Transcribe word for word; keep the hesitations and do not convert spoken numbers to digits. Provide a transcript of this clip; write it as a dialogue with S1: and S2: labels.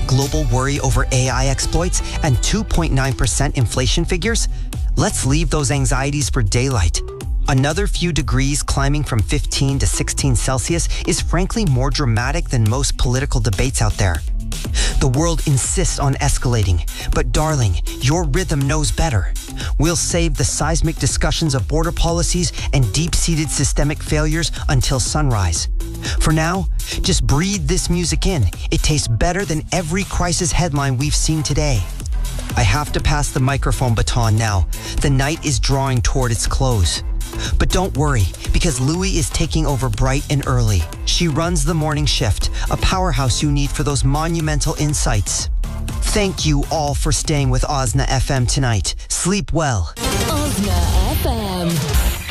S1: global worry over A I exploits and two point nine percent inflation figures? Let's leave those anxieties for daylight. Another few degrees climbing from fifteen to sixteen Celsius is frankly more dramatic than most political debates out there. The world insists on escalating, but darling, your rhythm knows better. We'll save the seismic discussions of border policies and deep-seated systemic failures until sunrise. For now, just breathe this music in. It tastes better than every crisis headline we've seen today. I have to pass the microphone baton now. The night is drawing toward its close. But don't worry, because Louie is taking over bright and early. She runs the morning shift, a powerhouse you need for those monumental insights. Thank you all for staying with Osna F M tonight. Sleep well.
S2: Osna